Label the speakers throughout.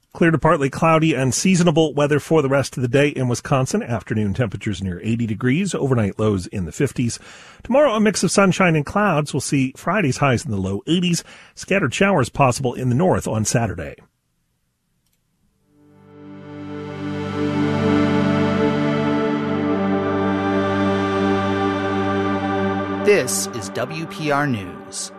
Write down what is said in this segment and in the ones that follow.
Speaker 1: Clear to partly cloudy and seasonable weather for the rest of the day in Wisconsin. Afternoon temperatures near 80 degrees, overnight lows in the 50s. Tomorrow, a mix of sunshine and clouds. We'll see Friday's highs in the low 80s. Scattered showers possible in the north on Saturday.
Speaker 2: This is WPR News.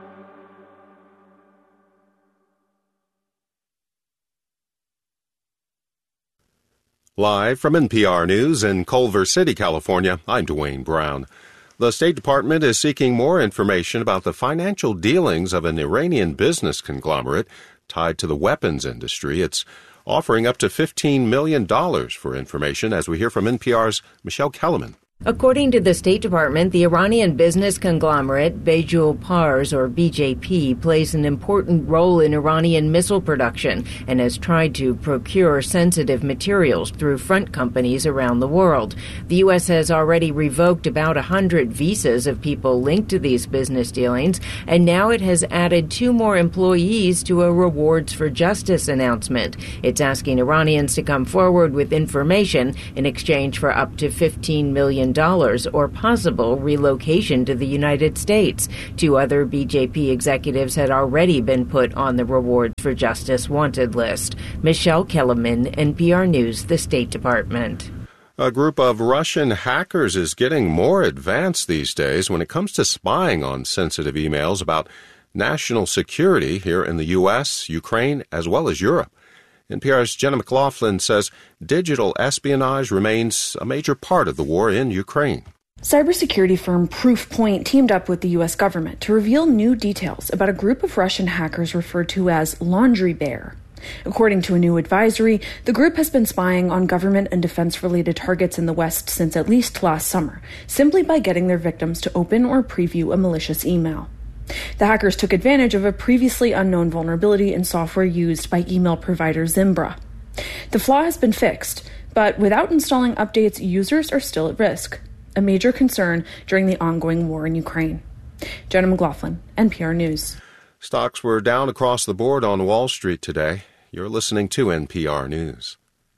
Speaker 3: Live from NPR News in Culver City, California, I'm Dwayne Brown. The State Department is seeking more information about the financial dealings of an Iranian business conglomerate tied to the weapons industry. It's offering up to $15 million for information, as we hear from NPR's Michelle Kellerman.
Speaker 4: According to the State Department, the Iranian business conglomerate Bejul Pars, or BJP, plays an important role in Iranian missile production and has tried to procure sensitive materials through front companies around the world. The U.S. has already revoked about 100 visas of people linked to these business dealings, and now it has added 2 more employees to a Rewards for Justice announcement. It's asking Iranians to come forward with information in exchange for up to $15 million or possible relocation to the United States. 2 other BJP executives had already been put on the Rewards for Justice wanted list. Michelle Kellerman, NPR News, the State Department.
Speaker 3: A group of Russian hackers is getting more advanced these days when it comes to spying on sensitive emails about national security here in the U.S., Ukraine, as well as Europe. NPR's Jenna McLaughlin says digital espionage remains a major part of the war in Ukraine.
Speaker 5: Cybersecurity firm Proofpoint teamed up with the U.S. government to reveal new details about a group of Russian hackers referred to as Laundry Bear. According to a new advisory, the group has been spying on government and defense-related targets in the West since at least last summer, simply by getting their victims to open or preview a malicious email. The hackers took advantage of a previously unknown vulnerability in software used by email provider Zimbra. The flaw has been fixed, but without installing updates, users are still at risk, a major concern during the ongoing war in Ukraine. Jenna McLaughlin, NPR News.
Speaker 3: Stocks were down across the board on Wall Street today. You're listening to NPR News.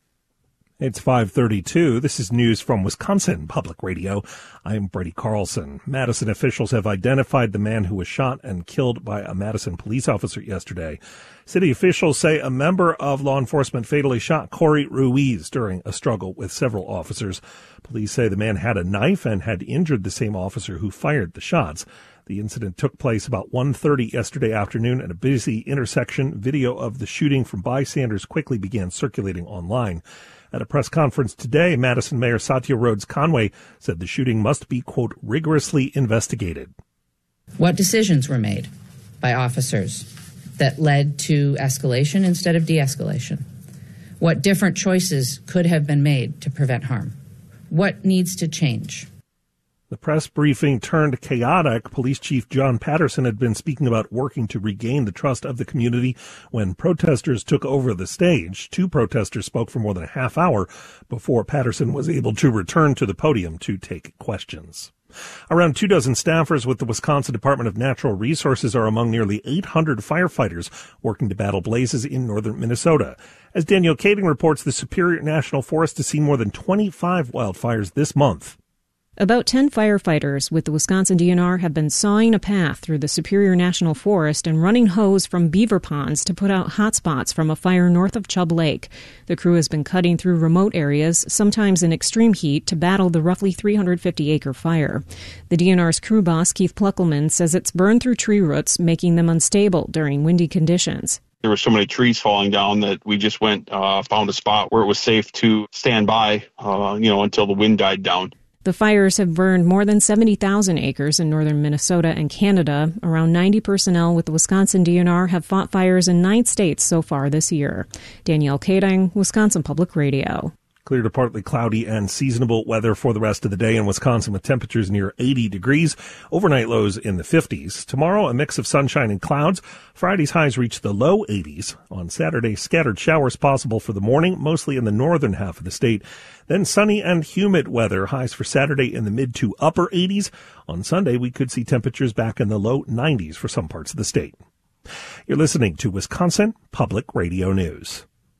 Speaker 1: It's 5:32. This is news from Wisconsin Public Radio. I'm Brady Carlson. Madison officials have identified the man who was shot and killed by a Madison police officer yesterday. City officials say a member of law enforcement fatally shot Corey Ruiz during a struggle with several officers. Police say the man had a knife and had injured the same officer who fired the shots. The incident took place about 1:30 yesterday afternoon at a busy intersection. Video of the shooting from bystanders quickly began circulating online. At a press conference today, Madison Mayor Satya Rhodes Conway said the shooting must be, quote, rigorously investigated.
Speaker 6: What decisions were made by officers that led to escalation instead of de-escalation? What different choices could have been made to prevent harm? What needs to change?
Speaker 1: The press briefing turned chaotic. Police Chief John Patterson had been speaking about working to regain the trust of the community when protesters took over the stage. 2 protesters spoke for more than a half hour before Patterson was able to return to the podium to take questions. Around 24 staffers with the Wisconsin Department of Natural Resources are among nearly 800 firefighters working to battle blazes in northern Minnesota. As Danielle Kading reports, the Superior National Forest has seen more than 25 wildfires this month.
Speaker 7: About 10 firefighters with the Wisconsin DNR have been sawing a path through the Superior National Forest and running hose from beaver ponds to put out hot spots from a fire north of Chubb Lake. The crew has been cutting through remote areas, sometimes in extreme heat, to battle the roughly 350-acre fire. The DNR's crew boss, Keith Pluckelman, says it's burned through tree roots, making them unstable during windy conditions.
Speaker 8: There were so many trees falling down that we just went, found a spot where it was safe to stand by, until the wind died down.
Speaker 7: The fires have burned more than 70,000 acres in northern Minnesota and Canada. Around 90 personnel with the Wisconsin DNR have fought fires in 9 states so far this year. Danielle Kading, Wisconsin Public Radio.
Speaker 1: Clear to partly cloudy and seasonable weather for the rest of the day in Wisconsin with temperatures near 80 degrees. Overnight lows in the 50s. Tomorrow, a mix of sunshine and clouds. Friday's highs reach the low 80s. On Saturday, scattered showers possible for the morning, mostly in the northern half of the state. Then sunny and humid weather. Highs for Saturday in the mid to upper 80s. On Sunday, we could see temperatures back in the low 90s for some parts of the state. You're listening to Wisconsin Public Radio News.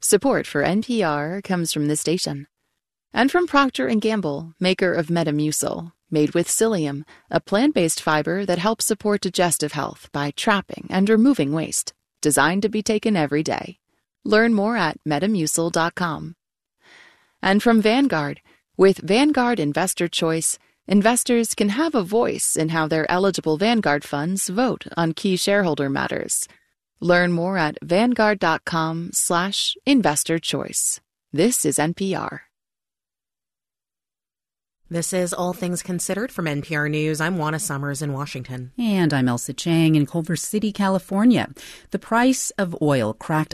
Speaker 9: Support for NPR comes from this station. And from Procter & Gamble, maker of Metamucil, made with psyllium, a plant-based fiber that helps support digestive health by trapping and removing waste. Designed to be taken every day. Learn more at Metamucil.com. And from Vanguard, with Vanguard Investor Choice, investors can have a voice in how their eligible Vanguard funds vote on key shareholder matters. Learn more at Vanguard.com/investor choice. This is NPR.
Speaker 10: This is All Things Considered from NPR News. I'm Juana Summers in Washington.
Speaker 11: And I'm Elsa Chang in Culver City, California. The price of oil cracked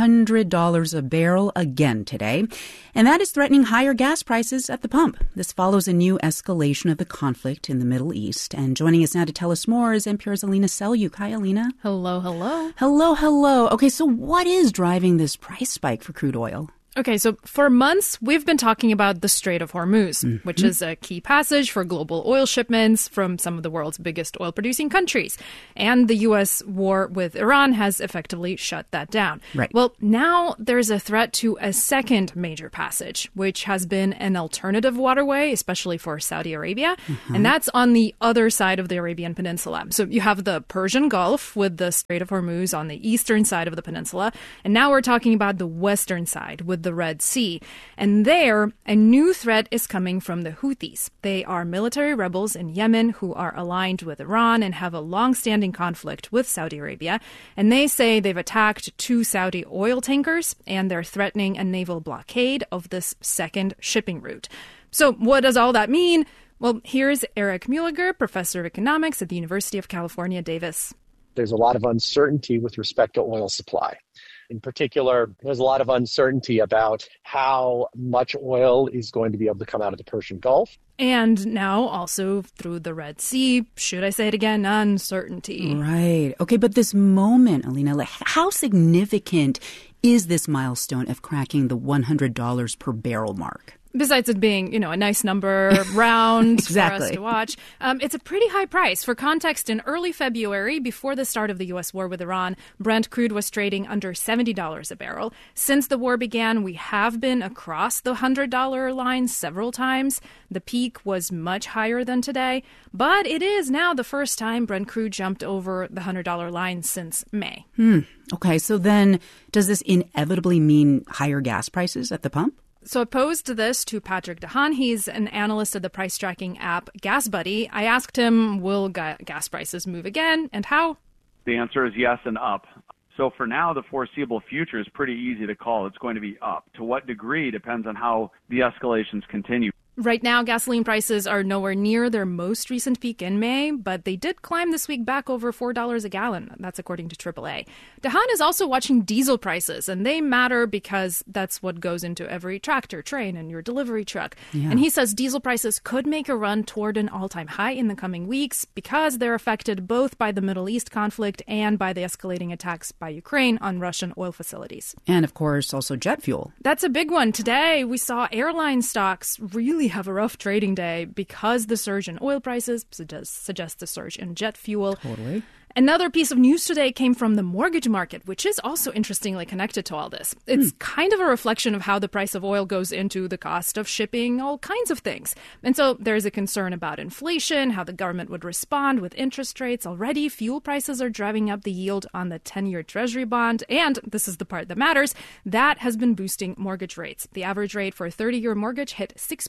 Speaker 11: $100 a barrel again today, and that is threatening higher gas prices at the pump. This follows a new escalation of the conflict in the Middle East. And joining us now to tell us more is NPR's Alina Selyukh. Hi, Alina.
Speaker 12: Hello, hello.
Speaker 11: Hello. Okay, so what is driving this price spike for crude oil?
Speaker 12: Okay, so for months, we've been talking about the Strait of Hormuz, which is a key passage for global oil shipments from some of the world's biggest oil-producing countries. And the U.S. war with Iran has effectively shut that down.
Speaker 11: Right.
Speaker 12: Well, now there's a threat to a second major passage, which has been an alternative waterway, especially for Saudi Arabia. And that's on the other side of the Arabian Peninsula. So you have the Persian Gulf with the Strait of Hormuz on the eastern side of the peninsula. And now we're talking about the western side with the Red Sea. And there, a new threat is coming from the Houthis. They are military rebels in Yemen who are aligned with Iran and have a long-standing conflict with Saudi Arabia. And they say they've attacked 2 Saudi oil tankers, and they're threatening a naval blockade of this second shipping route. So what does all that mean? Well, here's Eric Mueliger, professor of economics at the University of California, Davis.
Speaker 13: There's a lot of uncertainty with respect to oil supply. In particular, there's a lot of uncertainty about how much oil is going to be able to come out of the Persian Gulf.
Speaker 12: And now also through the Red Sea, should I say it again, uncertainty.
Speaker 11: Right. Okay, but this moment, Alina, how significant is this milestone of cracking the $100 per barrel mark?
Speaker 12: Besides it being, a nice number, round
Speaker 11: Exactly.
Speaker 12: for us to watch, it's a pretty high price. For context, in early February, before the start of the U.S. war with Iran, Brent crude was trading under $70 a barrel. Since the war began, we have been across the $100 line several times. The peak was much higher than today, but it is now the first time Brent crude jumped over the $100 line since May.
Speaker 11: Okay, so then does this inevitably mean higher gas prices at the pump?
Speaker 12: So I posed this to Patrick DeHaan. He's an analyst at the price tracking app GasBuddy. I asked him, will gas prices move again and how?
Speaker 14: The answer is yes and up. So for now, the foreseeable future is pretty easy to call. It's going to be up. To what degree depends on how the escalations continue.
Speaker 12: Right now, gasoline prices are nowhere near their most recent peak in May, but they did climb this week back over $4 a gallon. That's according to AAA. DeHaan is also watching diesel prices, and they matter because that's what goes into every tractor, train, and your delivery truck.
Speaker 11: Yeah.
Speaker 12: And he says diesel prices could make a run toward an all-time high in the coming weeks because they're affected both by the Middle East conflict and by the escalating attacks by Ukraine on Russian oil facilities.
Speaker 11: And, of course, also jet fuel.
Speaker 12: That's a big one. Today, we saw airline stocks really have a rough trading day because the surge in oil prices suggests a surge in jet fuel.
Speaker 11: Totally.
Speaker 12: Another piece of news today came from the mortgage market, which is also interestingly connected to all this. It's kind of a reflection of how the price of oil goes into the cost of shipping all kinds of things. And so there's a concern about inflation, how the government would respond with interest rates. Already, fuel prices are driving up the yield on the 10-year Treasury bond. And this is the part that matters. That has been boosting mortgage rates. The average rate for a 30-year mortgage hit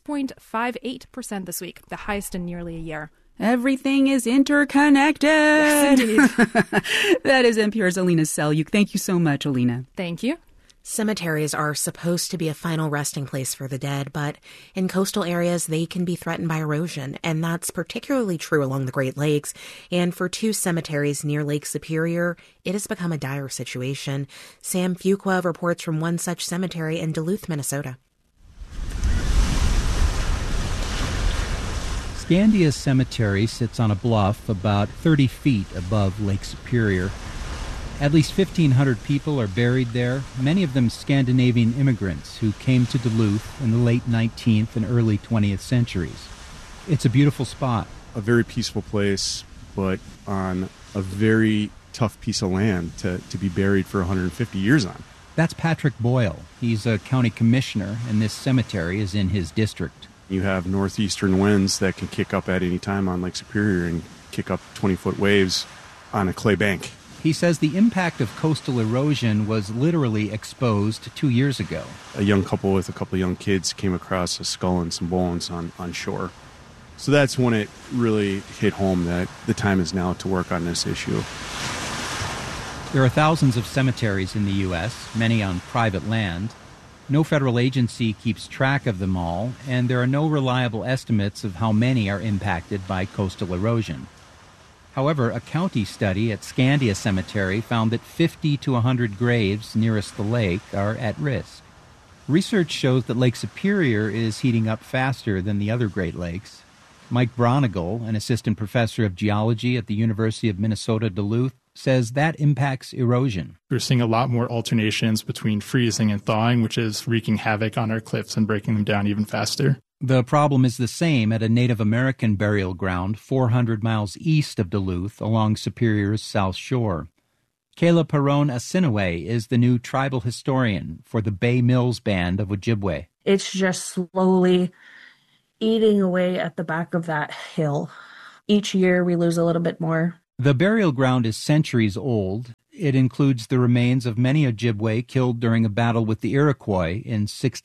Speaker 12: 6.58% this week, the highest in nearly a year.
Speaker 11: Everything is interconnected.
Speaker 12: Yes, indeed.
Speaker 11: That is NPR's Alina Selyukh. Thank you so much, Alina.
Speaker 12: Thank you.
Speaker 10: Cemeteries are supposed to be a final resting place for the dead, but in coastal areas, they can be threatened by erosion, and that's particularly true along the Great Lakes. And for 2 cemeteries near Lake Superior, it has become a dire situation. Sam Fuqua reports from one such cemetery in Duluth, Minnesota.
Speaker 15: Scandia Cemetery sits on a bluff about 30 feet above Lake Superior. At least 1,500 people are buried there, many of them Scandinavian immigrants who came to Duluth in the late 19th and early 20th centuries. It's a beautiful spot.
Speaker 16: A very peaceful place, but on a very tough piece of land to be buried for 150 years on.
Speaker 15: That's Patrick Boyle. He's a county commissioner, and this cemetery is in his district.
Speaker 16: You have northeastern winds that can kick up at any time on Lake Superior and kick up 20-foot waves on a clay bank.
Speaker 15: He says the impact of coastal erosion was literally exposed 2 years ago.
Speaker 16: A young couple with a couple of young kids came across a skull and some bones on shore. So that's when it really hit home that the time is now to work on this issue.
Speaker 15: There are thousands of cemeteries in the U.S., many on private land. No federal agency keeps track of them all, and there are no reliable estimates of how many are impacted by coastal erosion. However, a county study at Scandia Cemetery found that 50 to 100 graves nearest the lake are at risk. Research shows that Lake Superior is heating up faster than the other Great Lakes. Mike Bronigal, an assistant professor of geology at the University of Minnesota Duluth, says that impacts erosion.
Speaker 17: We're seeing a lot more alternations between freezing and thawing, which is wreaking havoc on our cliffs and breaking them down even faster.
Speaker 15: The problem is the same at a Native American burial ground 400 miles east of Duluth along Superior's south shore. Kayla Perron-Asinaway is the new tribal historian for the Bay Mills Band of Ojibwe.
Speaker 18: It's just slowly eating away at the back of that hill. Each year we lose a little bit more.
Speaker 15: The burial ground is centuries old. It includes the remains of many Ojibwe killed during a battle with the Iroquois in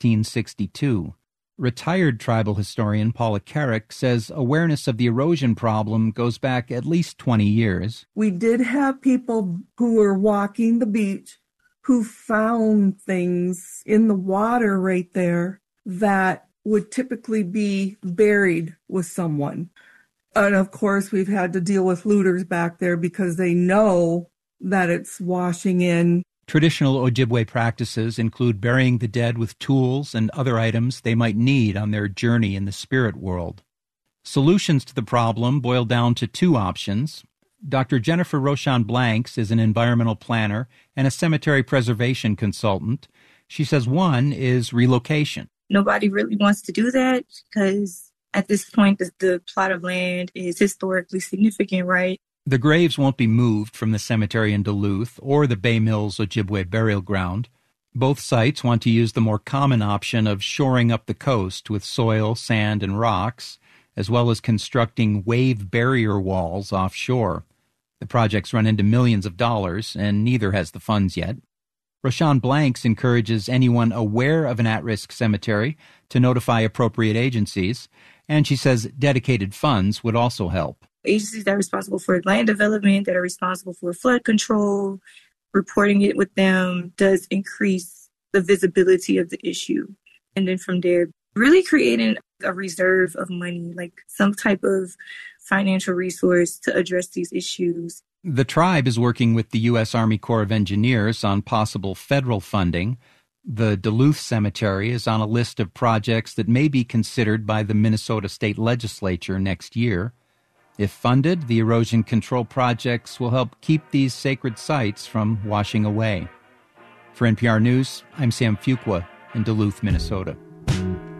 Speaker 15: 1662. Retired tribal historian Paula Carrick says awareness of the erosion problem goes back at least 20 years.
Speaker 19: We did have people who were walking the beach who found things in the water right there that would typically be buried with someone. And of course, we've had to deal with looters back there because they know that it's washing in.
Speaker 15: Traditional Ojibwe practices include burying the dead with tools and other items they might need on their journey in the spirit world. Solutions to the problem boil down to two options. Dr. Jennifer Roshan Blanks is an environmental planner and a cemetery preservation consultant. She says one is relocation.
Speaker 20: Nobody really wants to do that because at this point, the plot of land is historically significant, right?
Speaker 15: The graves won't be moved from the cemetery in Duluth or the Bay Mills Ojibwe burial ground. Both sites want to use the more common option of shoring up the coast with soil, sand, and rocks, as well as constructing wave barrier walls offshore. The projects run into millions of dollars, and neither has the funds yet. Roshan Blanks encourages anyone aware of an at-risk cemetery to notify appropriate agencies, and she says dedicated funds would also help.
Speaker 20: Agencies that are responsible for land development, that are responsible for flood control, reporting it with them does increase the visibility of the issue. And then from there, really creating a reserve of money, like some type of financial resource to address these issues.
Speaker 15: The tribe is working with the U.S. Army Corps of Engineers on possible federal funding. The Duluth Cemetery is on a list of projects that may be considered by the Minnesota State Legislature next year. If funded, the erosion control projects will help keep these sacred sites from washing away. For NPR News, I'm Sam Fuqua in Duluth, Minnesota.